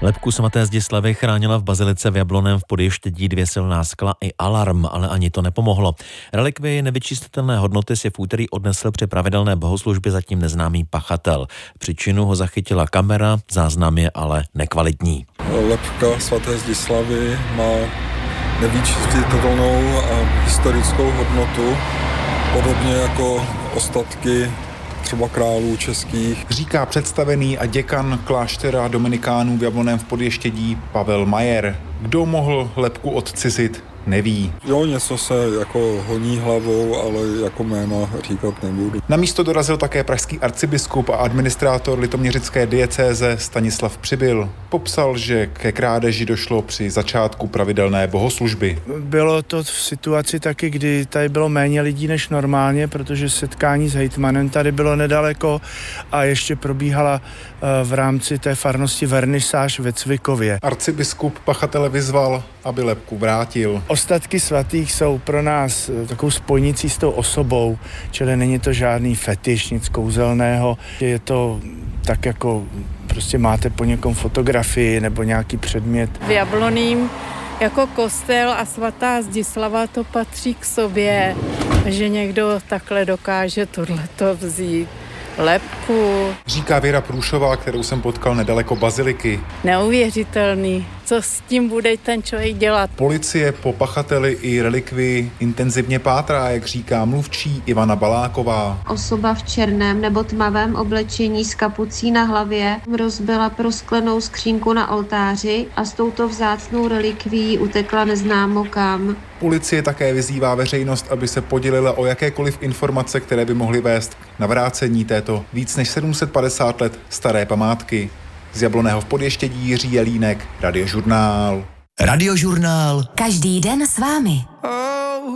Lebku svaté Zdislavy chránila v bazilice v Jablonném v Podještědí 2 silná skla i alarm, ale ani to nepomohlo. Relikvii nevyčíslitelné hodnoty si v úterý odnesl při pravidelné bohoslužbě zatím neznámý pachatel. Příčinu ho zachytila kamera, záznam je ale nekvalitní. Lebka svaté Zdislavy má nevyčíslitelnou a historickou hodnotu, podobně jako ostatky třeba králů českých. Říká představený a děkan kláštera dominikánů v Jablonném v Podještědí Pavel Majer. Kdo mohl lebku odcizit, neví. Jo, něco se jako honí hlavou, ale jako jména říkat nebudu. Na místo dorazil také pražský arcibiskup a administrátor litoměřické diecéze Stanislav Přibyl. Popsal, že ke krádeži došlo při začátku pravidelné bohoslužby. Bylo to v situaci taky, kdy tady bylo méně lidí než normálně, protože setkání s hejtmanem tady bylo nedaleko a ještě probíhala v rámci té farnosti vernisáž ve Cvikově. Arcibiskup pachatele vyzval, aby lebku vrátil. Ostatky svatých jsou pro nás takovou spojnicí s tou osobou, čili není to žádný fetiš, nic kouzelného. Je to tak jako prostě máte po někom fotografii nebo nějaký předmět. V Jablonném jako kostel a svatá Zdislava to patří k sobě, že někdo takhle dokáže tohleto vzít. Lebku. Říká Věra Průšová, kterou jsem potkal nedaleko baziliky. Neuvěřitelný. Co s tím bude ten člověk dělat? Policie po pachateli i relikvii intenzivně pátrá, jak říká mluvčí Ivana Baláková. Osoba v černém nebo tmavém oblečení s kapucí na hlavě rozbila prosklenou skřínku na oltáři a s touto vzácnou relikvií utekla neznámo kam. Policie také vyzývá veřejnost, aby se podělila o jakékoliv informace, které by mohly vést k navrácení této víc než 750 let staré památky. Z Jablonného v Podještědí Jiří Jelínek, Radiožurnál. Radiožurnál. Každý den s vámi.